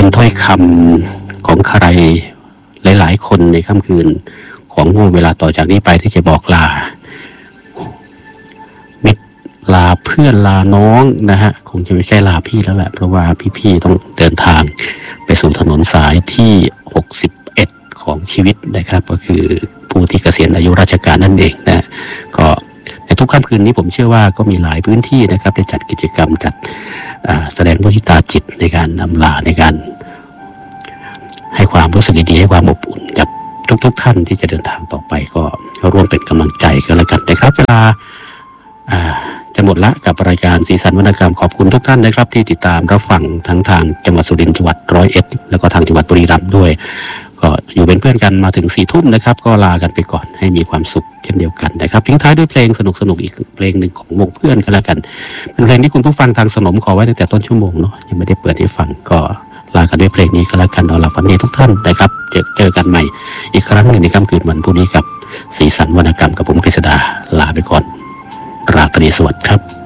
ถ้อยคำของใครหลายๆคนในค่ำคืนของห่วงเวลาต่อจากนี้ไปที่จะบอกลามิตรลาเพื่อนลาน้องนะฮะคงจะไม่ใช่ลาพี่แล้วแหละเพราะว่าพี่ๆต้องเดินทางไปสู่ถนนสายที่61ของชีวิตนะครับก็คือผู้ที่เกษียณอายุราชการนั่นเองนะก็ในทุกค่ำคืนนี้ผมเชื่อว่าก็มีหลายพื้นที่นะครับได้จัดกิจกรรมจัดแสดงมุทิตาจิตในการนำลาในการให้ความรู้สึกดีๆให้ความอบอุ่นกับทุกท่านที่จะเดินทางต่อไปก็ร่วมเป็นกำลังใจกันแล้วกันนะครับเวลาจะหมดละกับรายการสีสันวรรณกรรมขอบคุณทุกท่านนะครับที่ติดตามรับฟังทั้งทางจังหวัดสุรินทร์จังหวัด101แล้วก็ทางจังหวัดบุรีรัมย์ด้วยก็อยู่เป็นเพื่อนกันมาถึง4 ทุ่มนะครับก็ลากันไปก่อนให้มีความสุขเช่นเดียวกันนะครับทิ้งท้ายด้วยเพลงสนุกๆอีกเพลงหนึ่งของวงเพื่อนกันแล้วกันเป็นเพลงที่คุณผู้ฟังทางสนมขอไว้ตั้งแต่ต้นชั่วโมงเนาะยังไม่ได้เปิดให้ฟังก็ลากันด้วยเพลงนี้ก็แล้วกันนอนหลับฝันดีทุกท่านนะครับเจอกันใหม่อีกครั้งหนึ่งในค่ำคืนวันพรุ่งนี้กับสีสันวรรณกรรมกับผมกฤษดาลาไปก่อนราตรีสวัสดิ์ครับ